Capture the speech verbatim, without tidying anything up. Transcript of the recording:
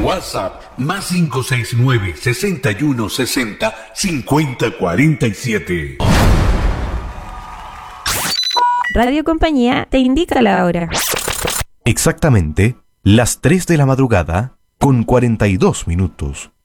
WhatsApp más cinco seis nueve, seis uno seis cero, cinco cero cuatro siete. Radio Compañía te indica la hora. Exactamente las tres de la madrugada con cuarenta y dos minutos.